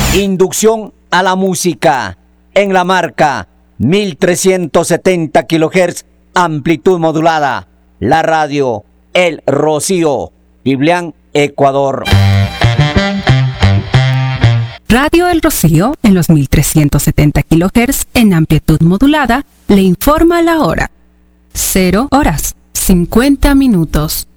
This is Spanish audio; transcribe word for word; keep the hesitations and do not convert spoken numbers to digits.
Inducción a la música en la marca mil trescientos setenta kilohertz, amplitud modulada. La radio El Rocío, Biblián, Ecuador. Radio El Rocío en los mil trescientos setenta kilohertz en amplitud modulada le informa la hora. Cero horas, cincuenta minutos.